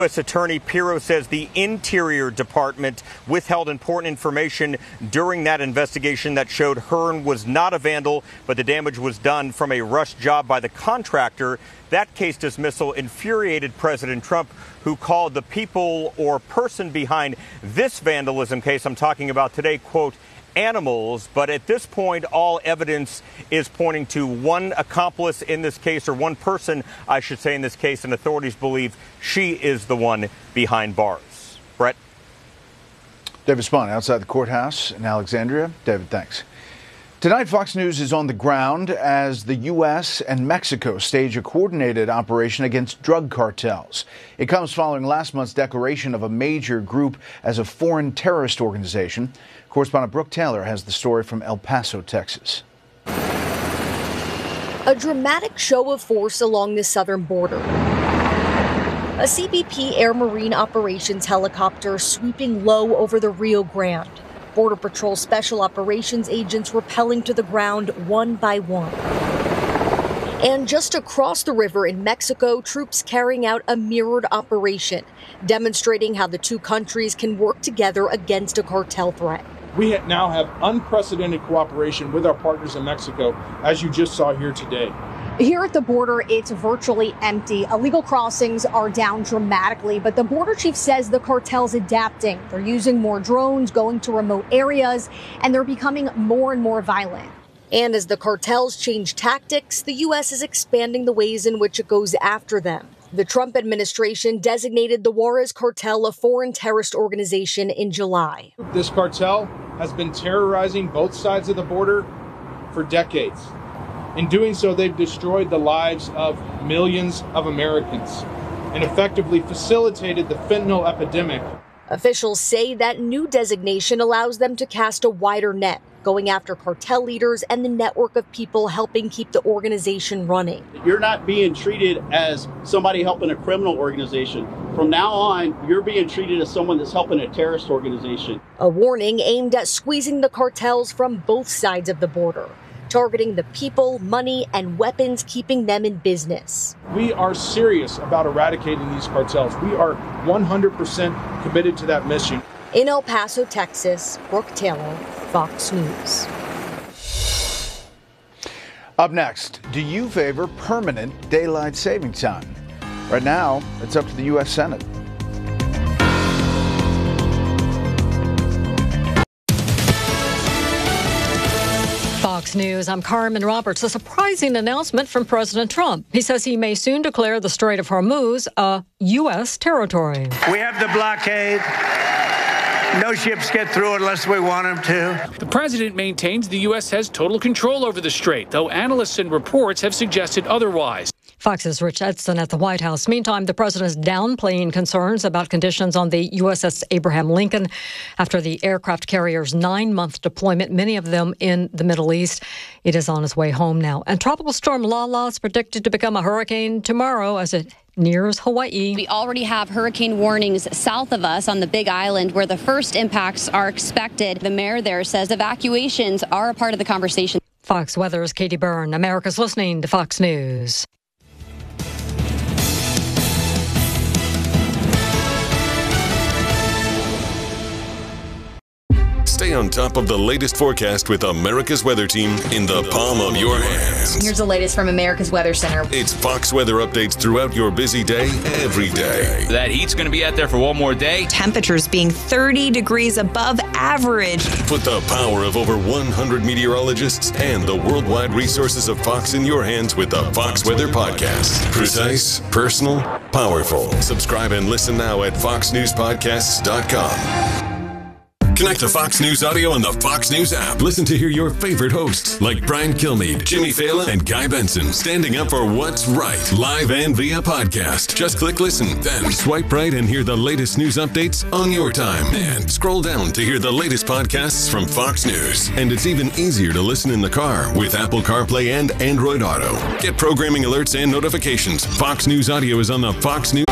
U.S. Attorney Pirro says the Interior Department withheld important information during that investigation that showed Hearn was not a vandal, but the damage was done from a rush job by the contractor. That case dismissal infuriated President Trump, who called the people or person behind this vandalism case I'm talking about today, quote, animals. But at this point, all evidence is pointing to one accomplice in this case, or one person, I should say, in this case, and authorities believe she is the one behind bars. Brett? David Spahn outside the courthouse in Alexandria. David, thanks. Tonight, Fox News is on the ground as the U.S. and Mexico stage a coordinated operation against drug cartels. It comes following last month's declaration of a major group as a foreign terrorist organization. Correspondent Brooke Taylor has the story from El Paso, Texas. A dramatic show of force along the southern border. A CBP Air Marine Operations helicopter sweeping low over the Rio Grande. Border Patrol Special Operations agents rappelling to the ground one by one. And just across the river in Mexico, troops carrying out a mirrored operation, demonstrating how the two countries can work together against a cartel threat. We now have unprecedented cooperation with our partners in Mexico, as you just saw here today. Here at the border, it's virtually empty. Illegal crossings are down dramatically, but the border chief says the cartel's adapting. They're using more drones, going to remote areas, and they're becoming more and more violent. And as the cartels change tactics, the U.S. is expanding the ways in which it goes after them. The Trump administration designated the Juarez cartel a foreign terrorist organization in July. This cartel has been terrorizing both sides of the border for decades. In doing so, they've destroyed the lives of millions of Americans and effectively facilitated the fentanyl epidemic. Officials say that new designation allows them to cast a wider net, going after cartel leaders and the network of people helping keep the organization running. You're not being treated as somebody helping a criminal organization. From now on, you're being treated as someone that's helping a terrorist organization. A warning aimed at squeezing the cartels from both sides of the border, targeting the people, money, and weapons keeping them in business. We are serious about eradicating these cartels. We are 100% committed to that mission. In El Paso, Texas, Brooke Taylor, Fox News. Up next, do you favor permanent daylight saving time? Right now, it's up to the U.S. Senate. Fox News, I'm Carmen Roberts. A surprising announcement from President Trump. He says he may soon declare the Strait of Hormuz a U.S. territory. We have the blockade. No ships get through unless we want them to. The president maintains the U.S. has total control over the strait, though analysts and reports have suggested otherwise. Fox's Rich Edson at the White House. Meantime, the president is downplaying concerns about conditions on the USS Abraham Lincoln after the aircraft carrier's 9-month deployment, many of them in the Middle East. It is on its way home now. And Tropical Storm Lala is predicted to become a hurricane tomorrow as it nears Hawaii. We already have hurricane warnings south of us on the Big Island where the first impacts are expected. The mayor there says evacuations are a part of the conversation. Fox Weather's Katie Byrne. America's listening to Fox News. Stay on top of the latest forecast with America's Weather Team in the palm of your hands. Here's the latest from America's Weather Center. It's Fox weather updates throughout your busy day, every day. That heat's going to be out there for one more day. Temperatures being 30 degrees above average. Put the power of over 100 meteorologists and the worldwide resources of Fox in your hands with the Fox Weather Podcast. Precise, personal, powerful. Subscribe and listen now at foxnewspodcasts.com. Connect to Fox News Audio on the Fox News app. Listen to hear your favorite hosts like Brian Kilmeade, Jimmy Fallon, and Guy Benson standing up for what's right, live and via podcast. Just click listen, then swipe right and hear the latest news updates on your time. And scroll down to hear the latest podcasts from Fox News. And it's even easier to listen in the car with Apple CarPlay and Android Auto. Get programming alerts and notifications. Fox News Audio is on the Fox News